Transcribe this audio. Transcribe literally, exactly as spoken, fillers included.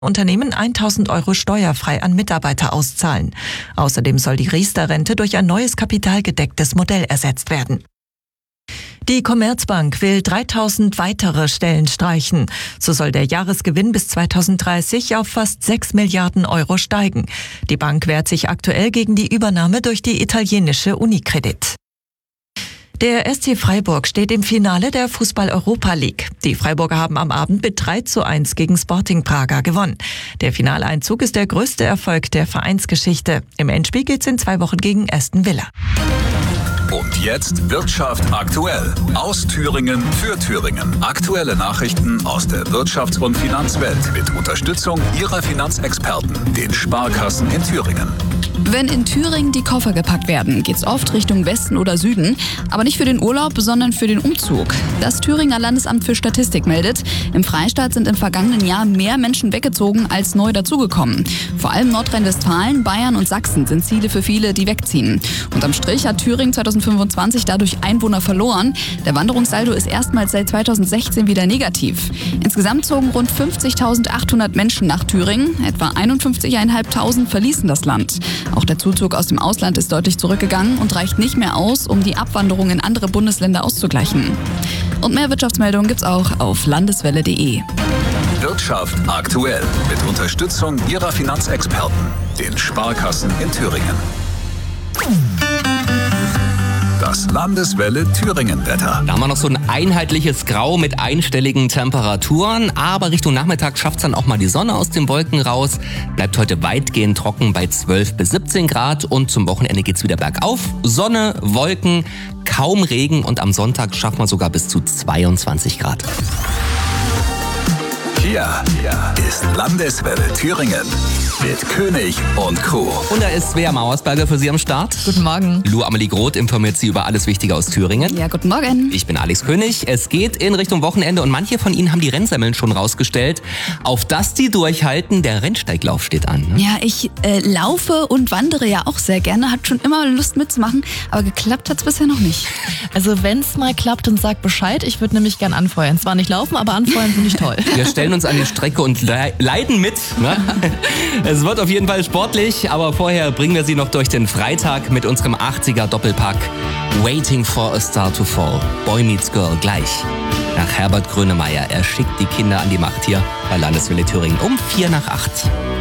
Unternehmen tausend Euro steuerfrei an Mitarbeiter auszahlen. Außerdem soll die Riester-Rente durch ein neues kapitalgedecktes Modell ersetzt werden. Die Commerzbank will dreitausend weitere Stellen streichen. So soll der Jahresgewinn bis zweitausenddreißig auf fast sechs Milliarden Euro steigen. Die Bank wehrt sich aktuell gegen die Übernahme durch die italienische Unicredit. Der S C Freiburg steht im Finale der Fußball-Europa League. Die Freiburger haben am Abend mit drei zu eins gegen Sporting Braga gewonnen. Der Finaleinzug ist der größte Erfolg der Vereinsgeschichte. Im Endspiel geht's in zwei Wochen gegen Aston Villa. Und jetzt Wirtschaft aktuell. Aus Thüringen für Thüringen. Aktuelle Nachrichten aus der Wirtschafts- und Finanzwelt mit Unterstützung Ihrer Finanzexperten, den Sparkassen in Thüringen. Wenn in Thüringen die Koffer gepackt werden, geht's oft Richtung Westen oder Süden. Aber nicht für den Urlaub, sondern für den Umzug. Das Thüringer Landesamt für Statistik meldet, im Freistaat sind im vergangenen Jahr mehr Menschen weggezogen als neu dazugekommen. Vor allem Nordrhein-Westfalen, Bayern und Sachsen sind Ziele für viele, die wegziehen. Unterm Strich hat Thüringen zweitausendfünfundzwanzig dadurch Einwohner verloren. Der Wanderungssaldo ist erstmals seit zweitausendsechzehn wieder negativ. Insgesamt zogen rund fünfzigtausendachthundert Menschen nach Thüringen. Etwa einundfünfzigtausendfünfhundert verließen das Land. Auch der Zuzug aus dem Ausland ist deutlich zurückgegangen und reicht nicht mehr aus, um die Abwanderung in andere Bundesländer auszugleichen. Und mehr Wirtschaftsmeldungen gibt's auch auf landeswelle punkt de. Wirtschaft aktuell mit Unterstützung Ihrer Finanzexperten, den Sparkassen in Thüringen. Das Landeswelle Thüringen-Wetter. Da haben wir noch so ein einheitliches Grau mit einstelligen Temperaturen, aber Richtung Nachmittag schafft es dann auch mal die Sonne aus den Wolken raus. Bleibt heute weitgehend trocken bei zwölf bis siebzehn Grad und zum Wochenende geht's wieder bergauf. Sonne, Wolken, kaum Regen und am Sonntag schafft man sogar bis zu zweiundzwanzig Grad. Hier, hier ist Landeswelle Thüringen mit König und Co. Und da ist Svea Mauersberger für Sie am Start. Guten Morgen. Lou Amelie Groth informiert Sie über alles Wichtige aus Thüringen. Ja, guten Morgen. Ich bin Alex König. Es geht in Richtung Wochenende und manche von Ihnen haben die Rennsemmeln schon rausgestellt. Auf dass die durchhalten, der Rennsteiglauf steht an. Ne? Ja, ich äh, laufe und wandere ja auch sehr gerne. Hat schon immer Lust mitzumachen, aber geklappt hat's bisher noch nicht. Also wenn's mal klappt, dann sag Bescheid. Ich würde nämlich gern anfeuern. Zwar nicht laufen, aber anfeuern finde ich toll. Wir stellen uns an die Strecke und le- leiden mit. Ne? Es wird auf jeden Fall sportlich, aber vorher bringen wir Sie noch durch den Freitag mit unserem achtziger Doppelpack Waiting for a Star to Fall. Boy Meets Girl gleich. Nach Herbert Grönemeyer. Er schickt die Kinder an die Macht hier bei Landeswelle Thüringen um vier nach acht.